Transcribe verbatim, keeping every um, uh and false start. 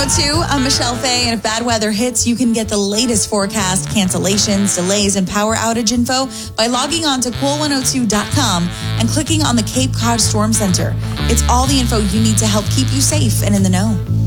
oh two. I'm Michelle Fay, and if bad weather hits, you can get the latest forecast, cancellations, delays, and power outage info by logging on to cool one oh two dot com and clicking on the Cape Cod Storm Center. It's all the info you need to help keep you safe and in the know.